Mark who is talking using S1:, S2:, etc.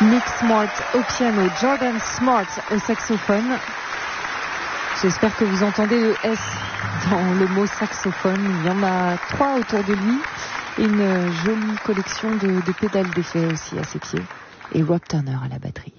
S1: Nick Smart au piano, Jordan Smart au saxophone. J'espère que vous entendez le S dans le mot saxophone. Il y en a 3 autour de lui. Et une jolie collection de pédales d'effet aussi à ses pieds. Et Rob Turner à la batterie.